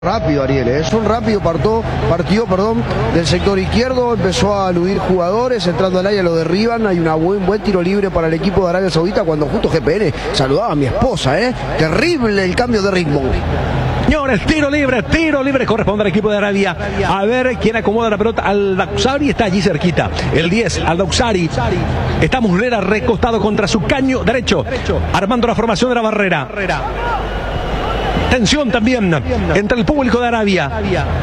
Rápido Ariel, son rápido, partió del sector izquierdo, empezó a aludir jugadores, entrando al área lo derriban, hay un buen tiro libre para el equipo de Arabia Saudita cuando justo GPN saludaba a mi esposa, terrible el cambio de ritmo. Señores, tiro libre, corresponde al equipo de Arabia. A ver quién acomoda la pelota. Al-Dawsari está allí cerquita. El 10, Al-Dawsari. Está Muslera recostado contra su caño derecho, armando la formación de la barrera. Tensión también entre el público de Arabia.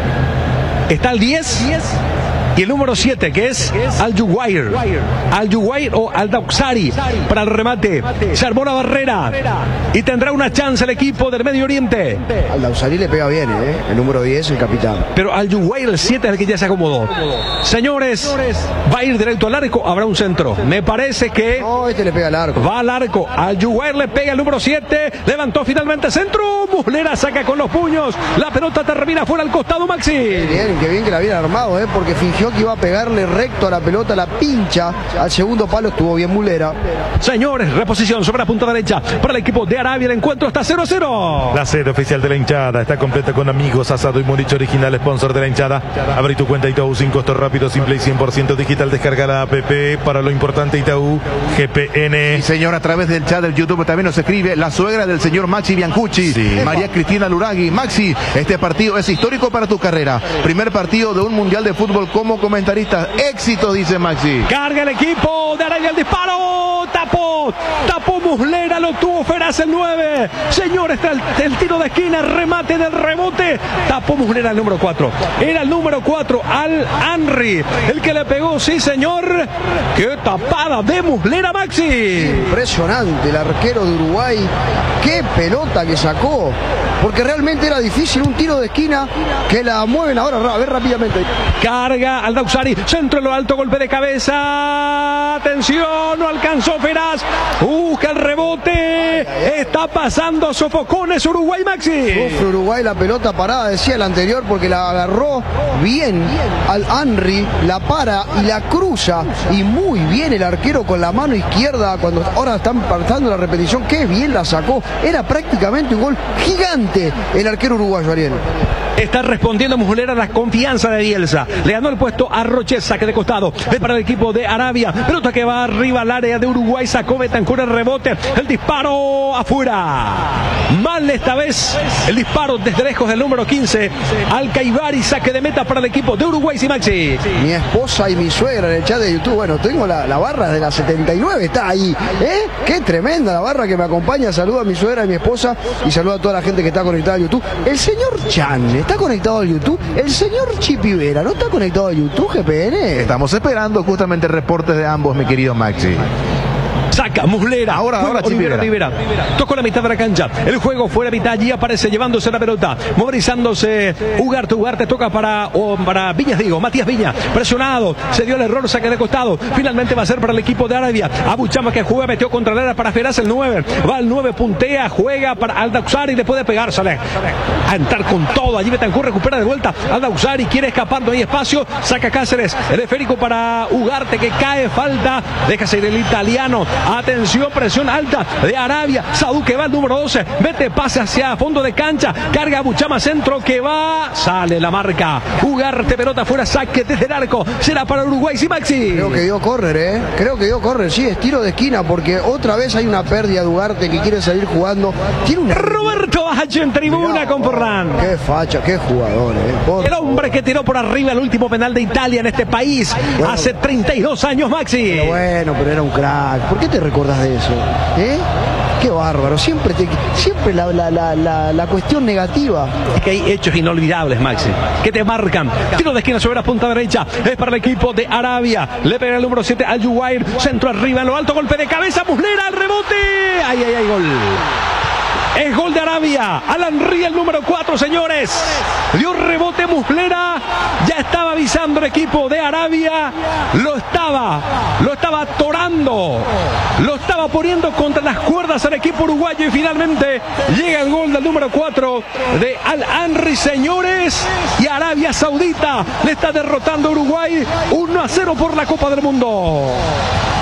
Está el 10 y el número 7, que es Al-Juwair. Al-Juwair o Al-Dawsari para el remate. Se armó la barrera y tendrá una chance el equipo del Medio Oriente. Al-Dawsari le pega bien, el número 10, el capitán. Pero Al-Juwair, el 7, es el que ya se acomodó. Señores, va a ir directo al arco, habrá un centro. Me parece que... No, le pega al arco. Va al arco. Al-Juwair le pega el número 7. Levantó finalmente centro. Muslera saca con los puños. La pelota termina fuera al costado, Maxi. Qué bien que la habían armado, porque fingió que iba a pegarle recto a la pelota, la pincha al segundo palo, estuvo bien Muslera. Señores, reposición sobre la punta derecha para el equipo de Arabia. El encuentro está 0-0. La sede oficial de la hinchada está completa con amigos, asado y moricho original, sponsor de la hinchada. Abrí tu cuenta Itaú sin costo, rápido, simple y 100% digital. Descarga la app para lo importante Itaú GPN. Y señor, a través del chat del YouTube también nos escribe la suegra del señor Maxi Biancucci, sí. María Cristina Luragui. Maxi, este partido es histórico para tu carrera. Primer partido de un mundial de fútbol como comentarista. Éxito, dice Maxi. Carga el equipo de Arabia, el disparo. Tapó Muslera, lo tuvo Feraz el 9. Señor, está el tiro de esquina, remate del rebote. Tapó Muslera el número 4. Era el número 4, Al-Anri, el que le pegó, sí señor. Qué tapada de Muslera, Maxi. Impresionante el arquero de Uruguay. Qué pelota que sacó. Porque realmente era difícil, un tiro de esquina que la mueven ahora, a ver rápidamente. Carga Al-Dawsari, centro en lo alto, golpe de cabeza. Atención, no alcanzó Feraz. Busca el rebote. Está pasando sofocones Uruguay, Maxi. Sufre Uruguay la pelota parada, decía el anterior, porque la agarró bien Al-Anri, la para y la cruza. Y muy bien el arquero con la mano izquierda, cuando ahora están pasando la repetición, qué bien la sacó. Era prácticamente un gol gigante el arquero uruguayo, Ariel. Está respondiendo Muslera a la confianza de Bielsa. Le ganó el puesto a Roche, saque de costado. Es para el equipo de Arabia. Pelota que va arriba al área de Uruguay. Sacó Betancur el rebote. El disparo afuera. Mal esta vez. El disparo desde lejos del número 15. Al-Caibari, saque de meta para el equipo de Uruguay, sí, Maxi. Mi esposa y mi suegra en el chat de YouTube. Bueno, tengo la barra de la 79. Está ahí. Qué tremenda la barra que me acompaña. Saludo a mi suegra y mi esposa. Y saludo a toda la gente que está conectada a YouTube. El señor Chan está conectado a YouTube. El señor Chipivera no está conectado a YouTube, GPN. Estamos esperando justamente reportes de ambos, mi querido Maxi. Saca Muslera. Ahora Rivera. Tocó la mitad de la cancha. El juego fuera mitad. Allí aparece llevándose la pelota. Movilizándose Ugarte toca para Viñas, Matías Viñas. Presionado. Se dio el error. Saque de costado. Finalmente va a ser para el equipo de Arabia. Abu Chama que juega. Metió contra el área para Feraz el 9. Va el 9, puntea. Juega para Al-Dawsari. Después de pegársele. A entrar con todo. Allí Betancur recupera de vuelta. Al-Dawsari quiere escapar. No hay espacio. Saca Cáceres. El esférico para Ugarte que cae. Falta. Déjase ir el italiano. Atención, presión alta de Arabia. Saúl que va al número 12. Mete pase hacia fondo de cancha. Carga Buchama, centro que va. Sale la marca. Ugarte, pelota fuera, saque desde el arco. Será para Uruguay, sí, Maxi. Creo que dio córner, Creo que dio córner, sí, es tiro de esquina porque otra vez hay una pérdida de Ugarte que quiere salir jugando. Tiene un... Roberto Baggio en tribuna con Forlán. Qué facha, qué jugador, El hombre que tiró por arriba el último penal de Italia en este país hace 32 años, Maxi. Pero era un crack. ¿Por qué te recordás de eso? Qué bárbaro, siempre la cuestión negativa. Es que hay hechos inolvidables, Maxi, que te marcan. Tiro de esquina sobre la punta derecha, es para el equipo de Arabia. Le pega el número 7 Al-Juwair, centro arriba en lo alto, golpe de cabeza, Muslera al rebote. Ay, gol. Es gol de Arabia. Al-Anri, el número 4, señores. Dio rebote Muslera. Ya estaba avisando el equipo de Arabia. Lo estaba atorando. Lo estaba poniendo contra las cuerdas al equipo uruguayo. Y finalmente llega el gol del número 4 de Al-Anri, señores. Y Arabia Saudita le está derrotando a Uruguay 1-0 por la Copa del Mundo.